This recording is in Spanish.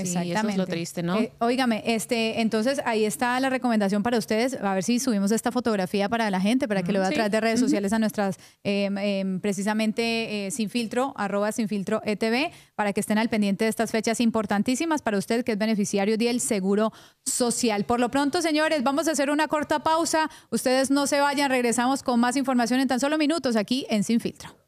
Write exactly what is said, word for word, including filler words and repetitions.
Sí, eso es lo triste, ¿no? Eh, óigame, este, entonces ahí está la recomendación para ustedes. A ver si subimos esta fotografía para la gente, para que lo vea Sí. a través de redes sociales a nuestras, eh, eh, precisamente, eh, Sin Filtro, arroba Sin Filtro E T V, para que estén al pendiente de estas fechas importantísimas para usted, que es beneficiario del Seguro Social. Por lo pronto, señores, vamos a hacer una corta pausa. Ustedes no se vayan, regresamos con más información en tan solo minutos aquí en Sin Filtro.